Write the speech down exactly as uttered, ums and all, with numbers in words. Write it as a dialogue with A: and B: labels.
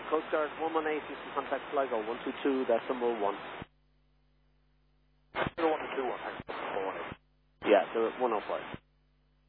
A: Coast Guard one one eight, Houston contact Sligo one two two decimal one.
B: zero one two one, thanks.
A: Yeah, they're at one oh five.